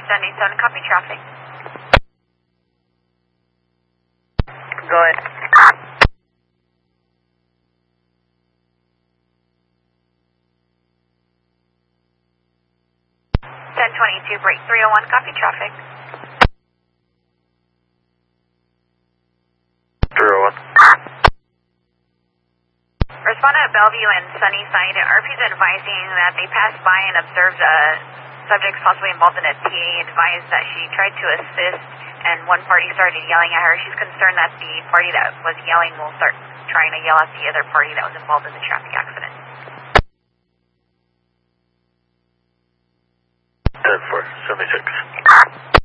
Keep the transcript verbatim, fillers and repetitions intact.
seventy-seven, copy traffic. Go ahead. ten twenty-two, break three oh one, copy traffic. three oh one. Respondent at Bellevue and Sunnyside, R P is advising that they passed by and observed a subject possibly involved in a T A, advised that she tried to assist and one party started yelling at her. She's concerned that the party that was yelling will start trying to yell at the other party that was involved in the traffic accident. ten four, seventy-six.